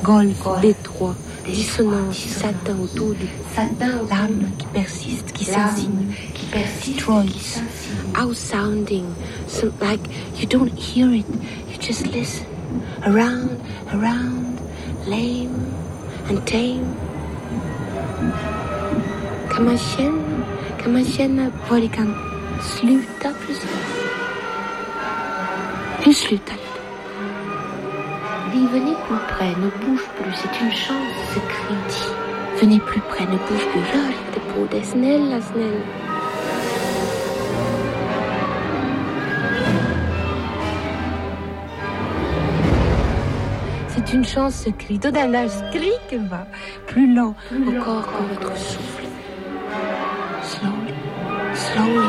golfe, détroit, dissonance, satin autour du l'âme qui persiste, qui s'insinue, Troyes, out-sounding, so like you don't hear it, you just listen, around, lame and tame. Kan man känna vad det kan sluta plötsligt? Hur slutar det? Venez plus près, ne bouge plus, c'est une chance, ce cri dit. Venez plus près, ne bouge plus, rör inte på dig, snälla. C'est une chance, ce cri. Då den där skriken va, plus lent, encore que votre souffle. Slowly,